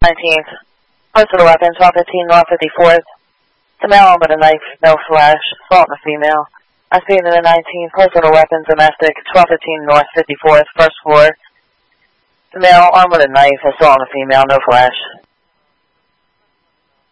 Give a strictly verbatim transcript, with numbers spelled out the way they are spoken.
nineteenth. Postal weapon, twelve fifteen North fifty-fourth. The male armed with a knife, no flash, assault on a female. I see in the nineteenth. Postal weapon, domestic, twelve fifteen North fifty-fourth, first floor. The male armed with a knife, assault on a female, no flash.